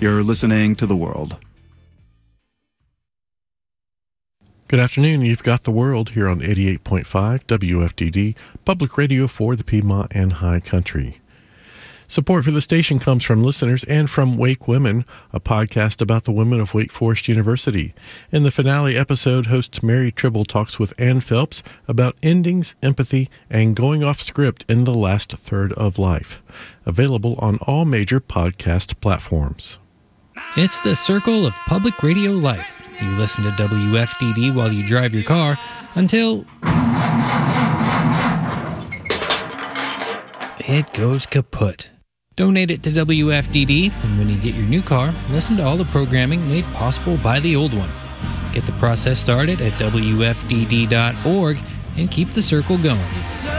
You're listening to The World. Good afternoon. You've got The World here on 88.5 WFDD, public radio for the Piedmont and High Country. Support for the station comes from listeners and from Wake Women, a podcast about the women of Wake Forest University. In the finale episode, host Mary Tribble talks with Ann Phelps about endings, empathy, and going off script in the last third of life. Available on all major podcast platforms. It's the circle of public radio life. You listen to WFDD while you drive your car until it goes kaput. Donate it to WFDD, and when you get your new car, listen to all the programming made possible by the old one. Get the process started at WFDD.org and keep the circle going.